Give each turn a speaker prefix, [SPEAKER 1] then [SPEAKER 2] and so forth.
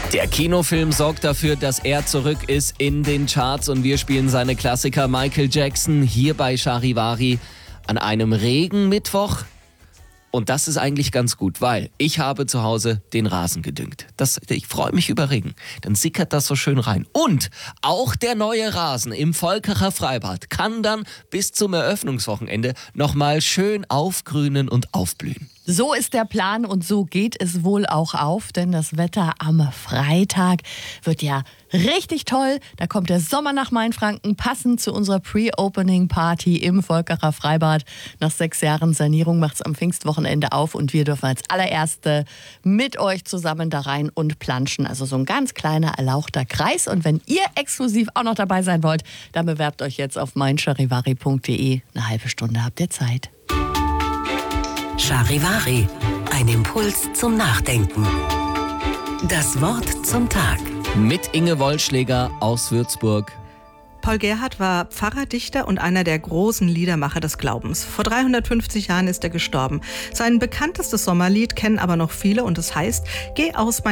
[SPEAKER 1] Der Kinofilm sorgt dafür, dass er zurück ist in den Charts und wir spielen seine Klassiker Michael Jackson hier bei Charivari an einem Regenmittwoch. Und das ist eigentlich ganz gut, weil ich habe zu Hause den Rasen gedüngt. Ich freue mich über Regen. Dann sickert das so schön rein. Und auch der neue Rasen im Volkerer Freibad kann dann bis zum Eröffnungswochenende nochmal schön aufgrünen und aufblühen.
[SPEAKER 2] So ist der Plan und so geht es wohl auch auf, denn das Wetter am Freitag wird ja richtig toll. Da kommt der Sommer nach Mainfranken, passend zu unserer Pre-Opening-Party im Volkerer Freibad. Nach 6 Jahren Sanierung macht es am Pfingstwochenende auf und wir dürfen als allererste mit euch zusammen da rein und planschen. Also so ein ganz kleiner, erlauchter Kreis. Und wenn ihr exklusiv auch noch dabei sein wollt, dann bewerbt euch jetzt auf meincharivari.de. Eine halbe Stunde habt ihr Zeit.
[SPEAKER 3] Charivari, ein Impuls zum Nachdenken. Das Wort zum Tag.
[SPEAKER 1] Mit Inge Wollschläger aus Würzburg.
[SPEAKER 4] Paul Gerhardt war Pfarrer, Dichter und einer der großen Liedermacher des Glaubens. Vor 350 Jahren ist er gestorben. Sein bekanntestes Sommerlied kennen aber noch viele und es heißt: Geh aus